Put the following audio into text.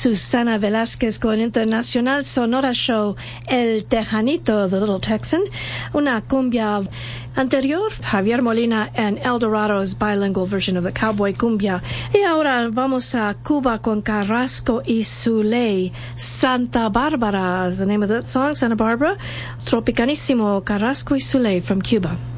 Susana Velázquez con Internacional Sonora Show, El Tejanito, The Little Texan, una cumbia anterior, Javier Molina and El Dorado's bilingual version of the Cowboy Cumbia. Y ahora vamos a Cuba con Carrasco y Zuley, Santa Bárbara is the name of that song, Santa Barbara, Tropicanísimo, Carrasco y Zuley from Cuba.